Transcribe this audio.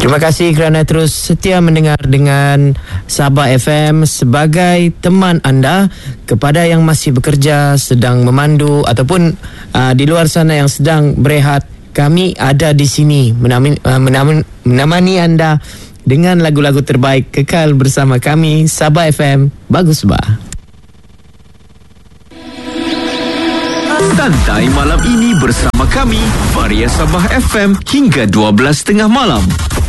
Terima kasih kerana terus setia mendengar dengan Sabah FM sebagai teman anda. Kepada yang masih bekerja, sedang memandu ataupun di luar sana yang sedang berehat, kami ada di sini menemani anda dengan lagu-lagu terbaik. Kekal bersama kami, Sabah FM. Bagus bah. Santai malam ini bersama kami, Varia Sabah FM hingga 12:30 malam.